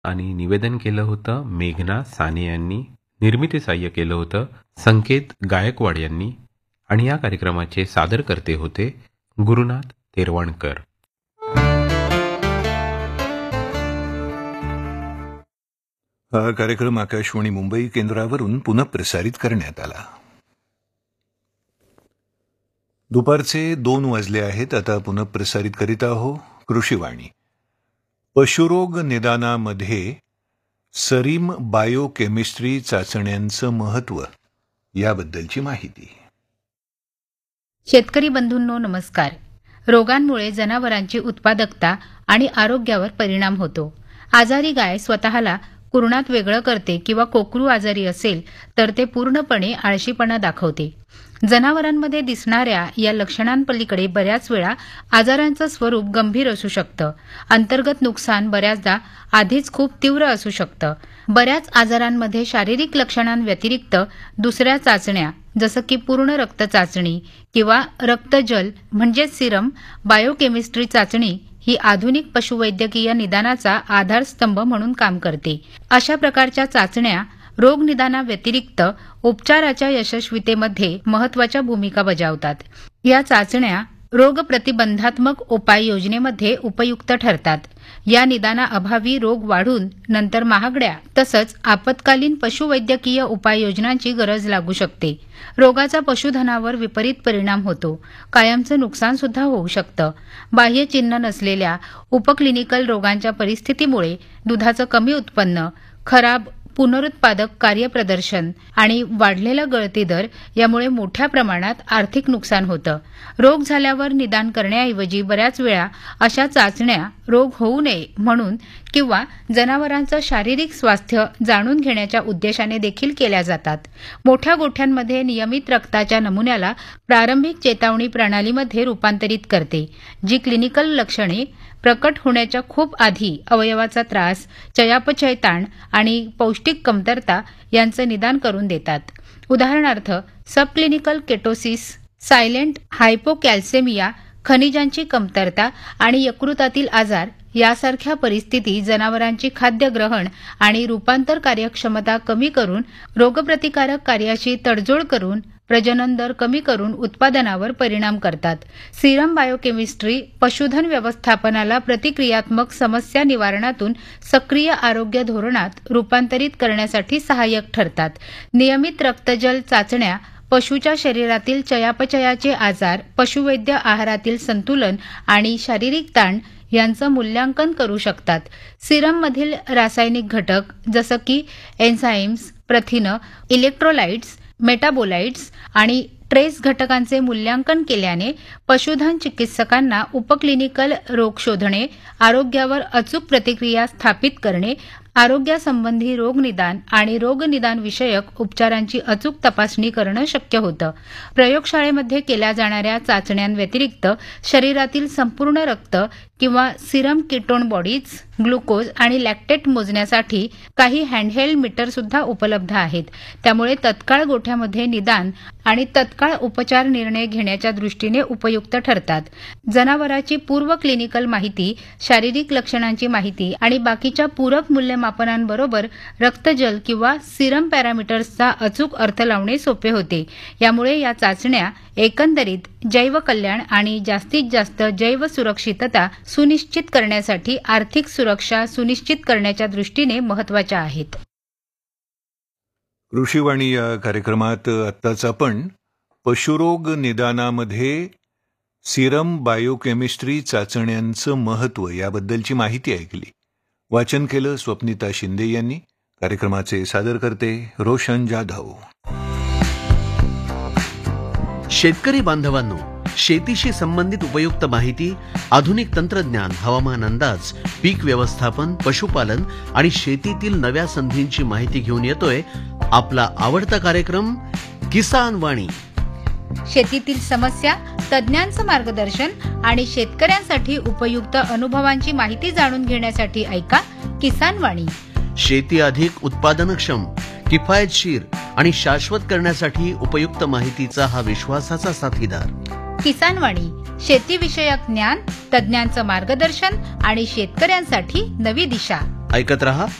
आणि निवेदन केलं होतं मेघना साने यांनी. निर्मिती सहाय्य केलं होतं संकेत गायकवाड यांनी. आणि या कार्यक्रमाचे सादरकर्ते होते गुरुनाथ तेरवाणकर. हा कार्यक्रम आकाशवाणी मुंबई केंद्रावरून पुनःप्रसारित करण्यात आला. दुपारचे 2 वाजले आहेत. आता पुनःप्रसारित करीत आहो कृषीवाणी. पशुरोग निदानामध्ये सरीम बायोकेमिस्ट्री चाचण्यांचं महत्त्व याबद्दलची माहिती. शेतकरी बंधूंनो नमस्कार. रोगांमुळे जनावरांची उत्पादकता आणि आरोग्यावर परिणाम होतो. आजारी गाय स्वतःला कुरणात वेगळं करते किंवा कोकरू आजारी असेल तर ते पूर्णपणे आळशीपणा दाखवते. जनावरांमध्ये दिसणाऱ्या या लक्षणांपलीकडे बऱ्याच वेळा आजारांचं स्वरूप गंभीर असू शकतं. अंतर्गत नुकसान बऱ्याचदा आधीच खूप तीव्र असू शकतं. बऱ्याच आजारांमध्ये शारीरिक लक्षणांव्यतिरिक्त दुसऱ्या चाचण्या जसं की पूर्ण रक्त चाचणी किंवा रक्तजल म्हणजेच सिरम बायोकेमिस्ट्री चाचणी ही आधुनिक पशुवैद्यकीय निदानाचा आधारस्तंभ म्हणून काम करते. अशा प्रकारच्या चाचण्या रोग निदानाव्यतिरिक्त उपचाराच्या यशस्वीतेमध्ये महत्त्वाच्या भूमिका बजावतात. या चाचण्या रोगप्रतिबंधात्मक उपाययोजनेमध्ये उपयुक्त ठरतात. या निदानाअभावी रोग वाढून नंतर महागड्या तसंच आपत्कालीन पशुवैद्यकीय उपाययोजनांची गरज लागू शकते. रोगाचा पशुधनावर विपरीत परिणाम होतो. कायमचं नुकसान सुद्धा होऊ शकतं. बाह्य चिन्ह नसलेल्या उपक्लिनिकल रोगांच्या परिस्थितीमुळे दुधाचं कमी उत्पन्न, खराब पुनरुत्पादक कार्यप्रदर्शन आणि वाढलेला गळती दर यामुळे मोठ्या प्रमाणात आर्थिक नुकसान होतं. रोग झाल्यावर निदान करण्याऐवजी बऱ्याच वेळा अशा चाचण्या रोग होऊ नये म्हणून किंवा जनावरांचं शारीरिक स्वास्थ्य जाणून घेण्याच्या उद्देशाने देखील केल्या जातात. मोठ्या गोठ्यांमध्ये नियमित रक्ताच्या नमुन्याला प्रारंभिक चेतावणी प्रणालीमध्ये रूपांतरित करते, जी क्लिनिकल लक्षणे प्रकट होण्याच्या खूप आधी अवयवाचा त्रास, चयापचय ताण आणि पौष्टिक कमतरता यांचं निदान करून देतात. उदाहरणार्थ सबक्लिनिकल केटोसिस, सायलेंट हायपोकॅल्सेमिया, खनिजांची कमतरता आणि यकृतातील आजार यासारख्या परिस्थिती जनावरांची खाद्य ग्रहण आणि रूपांतर कार्यक्षमता कमी करून, रोगप्रतिकारक कार्याशी तडजोड करून, प्रजनन दर कमी करून उत्पादनावर परिणाम करतात. सिरम बायोकेमिस्ट्री पशुधन व्यवस्थापनाला प्रतिक्रियात्मक समस्या निवारणातून सक्रिय आरोग्य धोरणात रूपांतरित करण्यासाठी सहाय्यक ठरतात. नियमित रक्तजल चाचण्या पशूच्या शरीरातील चयापचयाचे आजार, पशुवैद्य आहारातील संतुलन आणि शारीरिक ताण यांचं मूल्यांकन करू शकतात. सिरममधील रासायनिक घटक जसं की एन्झाईम्स, प्रथिनं, इलेक्ट्रोलाइट्स, मेटाबोलाइट्स आणि ट्रेस घटकांचे मूल्यांकन केल्याने पशुधन चिकित्सकांना उपक्लिनिकल रोग शोधणे, आरोग्यावर अचूक प्रतिक्रिया स्थापित करणे, आरोग्यासंबंधी रोगनिदान आणि रोगनिदान विषयक उपचारांची अचूक तपासणी करणं शक्य होतं. प्रयोगशाळेमध्ये केल्या जाणाऱ्या चाचण्यांव्यतिरिक्त शरीरातील संपूर्ण रक्त किंवा सिरम कीटोन बॉडीज, ग्लुकोज आणि लॅक्टेट मोजण्यासाठी काही हँडहेल्ड मीटर सुद्धा उपलब्ध आहेत. त्यामुळे तत्काळ गोठ्यामध्ये निदान आणि तत्काळ उपचार निर्णय घेण्याच्या दृष्टीने उपयुक्त ठरतात. जनावराची पूर्व क्लिनिकल माहिती, शारीरिक लक्षणांची माहिती आणि बाकीच्या पूरक मूल्यमापनांबरोबर रक्तजल किंवा सिरम पॅरामीटर्सचा अचूक अर्थ लावणे सोपे होते. यामुळे या चाचण्या एकंदरीत जैव कल्याण आणि जास्तीत जास्त जैव सुरक्षितता सुनिश्चित करण्यासाठी आर्थिक सुरक्षा सुनिश्चित करण्याच्या दृष्टीने महत्त्वाच्या आहेत. कृषीवाणी या कार्यक्रमात आत्ताच आपण पशुरोग निदानामध्ये सिरम बायोकेमिस्ट्री चाचण्यांचं महत्त्व याबद्दलची माहिती ऐकली. वाचन केलं स्वप्निता शिंदे यांनी. कार्यक्रमाचे सादरकर्ते रोशन जाधव. शेतकरी बांधवांनो, शेतीशी संबंधित उपयुक्त माहिती, आधुनिक तंत्रज्ञान, हवामान अंदाज, पीक व्यवस्थापन, पशुपालन आणि शेतीतील नव्या संधींची माहिती घेऊन येतोय आपला आवडता कार्यक्रम किसान वाणी. शेतीतील समस्या, तज्ज्ञांचं मार्गदर्शन आणि शेतकऱ्यांसाठी उपयुक्त अनुभवांची माहिती जाणून घेण्यासाठी ऐका किसान वाणी. शेती अधिक उत्पादनक्षम, किफायतशीर आणि शाश्वत करण्यासाठी उपयुक्त माहितीचा हा विश्वासाचा साथीदार. किसान वाणी, शेतीविषयक ज्ञान, तज्ज्ञांचं मार्गदर्शन आणि शेतकऱ्यांसाठी नवी दिशा. ऐकत रहा